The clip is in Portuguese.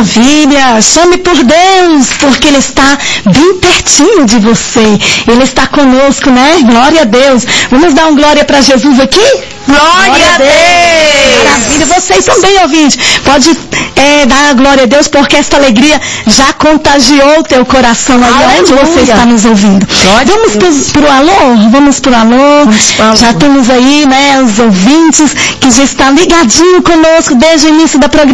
maravilha! Chame por Deus, porque Ele está bem pertinho de você. Ele está conosco, né? Glória a Deus. Vamos dar um glória para Jesus aqui? Glória a Deus! Maravilha! Vocês também, ouvintes, pode dar glória a Deus, porque esta alegria já contagiou o teu coração aí onde você está nos ouvindo. Vamos pro alô? Vamos pro alô? Já temos aí, né, os ouvintes que já estão ligadinhos conosco desde o início da programação.